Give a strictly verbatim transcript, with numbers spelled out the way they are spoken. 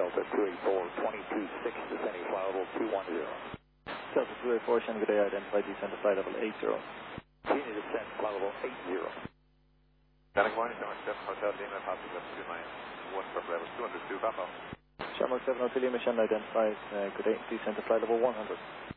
Delta two eighty-four, twenty-two six, descending flight level two one zero. Delta two eighty-four, Shannon, good day, identified descent to flight level eight zero. Continue descent, flight level eight zero. Shannon, morning, Shamrock seven Hotel Lima, passing up to nine one for level two hundred two, Papa. Shamrock seven Hotel Lima, Shannon, identified, uh, good day, descent to flight level one hundred.